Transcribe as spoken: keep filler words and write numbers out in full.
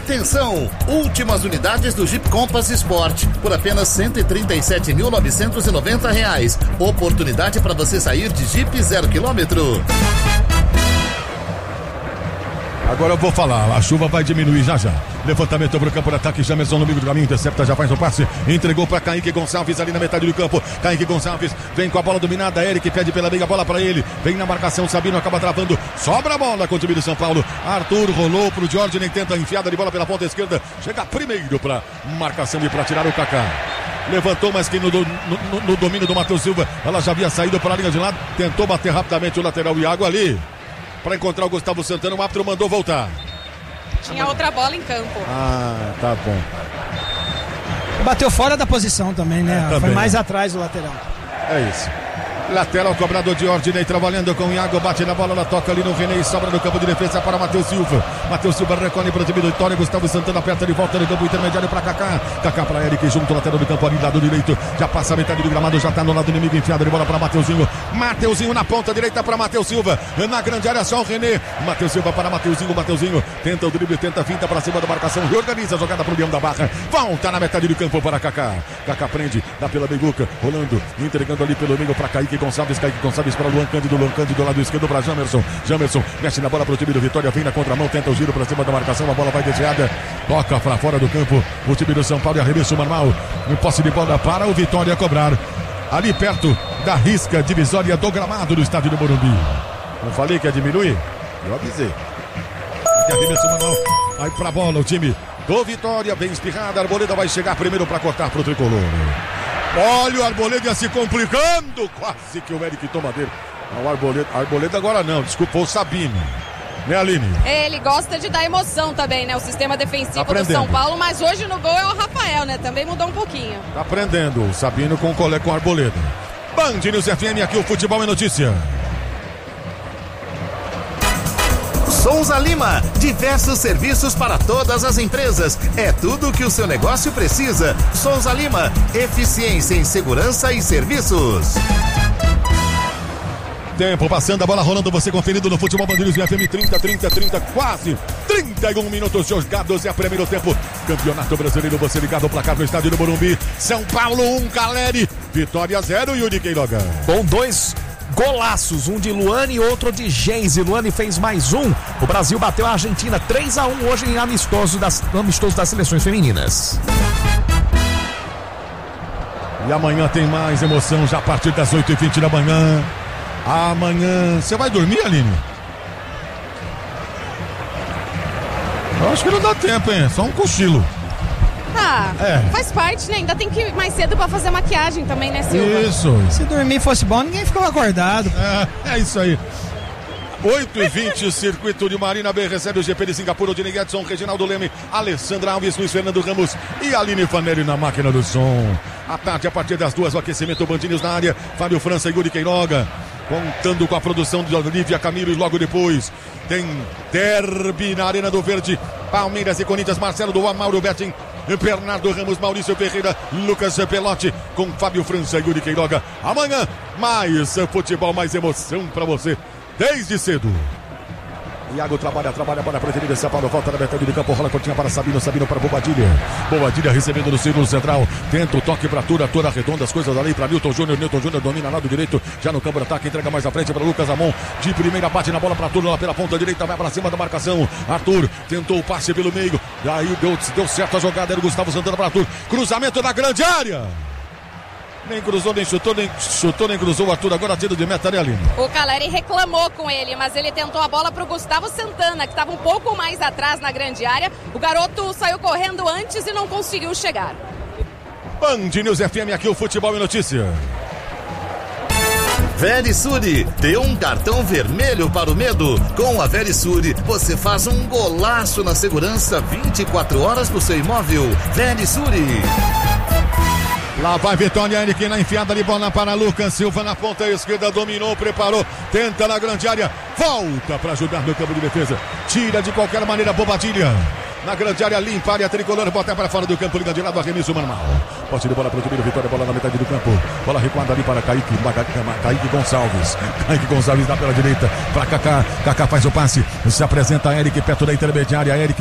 Atenção! Últimas unidades do Jeep Compass Sport por apenas cento e trinta e sete mil novecentos e noventa reais. Oportunidade para você sair de Jeep zero quilômetro. Agora eu vou falar, a chuva vai diminuir já já. Levantamento para o campo de ataque, Jamerson no meio do caminho, intercepta, já faz o passe, entregou para Kaique Gonçalves ali na metade do campo. Kaique Gonçalves vem com a bola dominada, Eric pede pela meia, bola para ele, vem na marcação, Sabino acaba travando, sobra a bola com o time de São Paulo. Arthur rolou pro Jorge, nem tenta enfiada de bola pela ponta esquerda, chega primeiro para marcação e para tirar o Kaká. Levantou, mas que no, no, no, no domínio do Matheus Silva, ela já havia saído para a linha de lado, tentou bater rapidamente o lateral Iago ali. Para encontrar o Gustavo Santana, o árbitro mandou voltar. Tinha outra bola em campo. Ah, tá bom. Bateu fora da posição também, né? É, também. Foi mais atrás do lateral. É isso. Lateral cobrado de Ordinei, trabalhando com o Iago, bate na bola, ela toca ali no René e sobra no campo de defesa para Matheus Silva. Matheus Silva recolhe para o time do Vitória, Gustavo Santana aperta de volta no campo intermediário para Kaká. Kaká para Eric, junto ao lateral do campo ali, lado direito, já passa a metade do gramado, já está no lado inimigo, enfiada de bola para Mateuzinho. Mateuzinho na ponta direita para Matheus Silva, na grande área só o René. Matheus Silva para Mateuzinho, Mateuzinho tenta o drible, tenta a finta para cima da marcação, reorganiza a jogada para o Leão da Barra, volta na metade do campo para Kaká. Kaká prende, dá pela meiguca, rolando, entregando ali pelo meio para Kaique Gonçalves, Kaique Gonçalves para Luan Cândido, Luan Cândido do lado esquerdo para Jamerson, Jamerson mexe na bola para o time do Vitória, vem na contramão, tenta o giro para cima da marcação, a bola vai desviada, toca para fora do campo, o time do São Paulo e arremesso normal, um posse de bola para o Vitória cobrar, ali perto da risca divisória do gramado do estádio do Morumbi. Não falei que ia diminuir? Eu avisei. Aqui arremesso normal, aí para a bola o time do Vitória, bem espirrada, a Arboleda vai chegar primeiro para cortar para o tricolor. Olha o Arboleda se complicando, quase que o Eric toma dele. O Arboleda, Arboleda agora não, desculpa, o Sabino. Né, Aline? Ele gosta de dar emoção também, né? O sistema defensivo tá do São Paulo, mas hoje no gol é o Rafael, né? Também mudou um pouquinho. Tá aprendendo o Sabino com o colega com o Arboleda. Band News F M, aqui o Futebol é Notícia. Souza Lima, diversos serviços para todas as empresas. É tudo o que o seu negócio precisa. Souza Lima, eficiência em segurança e serviços. Tempo passando, a bola rolando, você conferido no Futebol Band News F M, trinta, trinta, trinta, quase trinta e um minutos jogados, é o primeiro tempo. Campeonato Brasileiro, você ligado ao placar do estádio do Morumbi. São Paulo um, Caleri, Vitória zero, Yuri Queiroga. Com dois golaços, um de Luane e outro de Geise. Luane fez mais um. O Brasil bateu a Argentina três a um hoje em amistoso das, amistoso das seleções femininas. E amanhã tem mais emoção, já a partir das oito e vinte da manhã. Amanhã, você vai dormir, Aline? Eu acho que não dá tempo, hein? Só um cochilo. Ah, é. Faz parte, né? Ainda tem que ir mais cedo pra fazer maquiagem também, né, Silva? Isso. Se dormir fosse bom, ninguém ficava acordado. É, é isso aí. oito e vinte, circuito de Marina Bay recebe o G P de Singapura, Odine Edson, Reginaldo Leme, Alessandra Alves, Luiz Fernando Ramos e Aline Fanelli na máquina do som. À tarde, a partir das duas, o aquecimento Bandinhos na área, Fábio França e Yuri Queiroga, contando com a produção de Olivia Camilo e logo depois tem derby na Arena do Verde, Palmeiras e Corinthians, Marcelo do Mauro Betting, Bernardo Ramos, Maurício Ferreira, Lucas Pelotti com Fábio França e Yuri Queiroga. Amanhã, mais futebol, mais emoção pra você, desde cedo. Iago trabalha, trabalha para a preferida, São Paulo, volta na metade do campo, rola cortinha para Sabino, Sabino para Bobadilha. Bobadilha recebendo no círculo central, tenta o toque para Tura, Tura arredonda as coisas ali para Newton Júnior, Newton Júnior domina lado direito, já no campo de ataque, entrega mais à frente para Lucas Amon, de primeira bate na bola para Tura, lá pela ponta direita, vai para cima da marcação, Arthur tentou o passe pelo meio, aí deu, deu certo a jogada, era o Gustavo Santana para Arthur, cruzamento na grande área. Nem cruzou, nem chutou, nem chutou, nem cruzou o Arthur, agora tiro de meta, né, Aline? O Caleri reclamou com ele, mas ele tentou a bola pro Gustavo Santana, que estava um pouco mais atrás na grande área. O garoto saiu correndo antes e não conseguiu chegar. Band News F M, aqui o Futebol e Notícia. Verisure, dê um cartão vermelho para o medo. Com a Verisure, você faz um golaço na segurança vinte e quatro horas pro seu imóvel. Verisure. Lá vai Vitória, Eric na enfiada de bola para Lucas Silva na ponta esquerda, dominou, preparou, tenta na grande área, volta para ajudar no campo de defesa, tira de qualquer maneira Bobadilha. Na grande área, limpa a área tricolor, bota para fora do campo, liga de lado, arremesso normal. Posse de bola para o time do Vitória, bola na metade do campo. Bola recuada ali para Kaique, Kaique Gonçalves. Kaique Gonçalves dá pela direita para Kaká. Kaká faz o passe, se apresenta a Eric perto da intermediária, Eric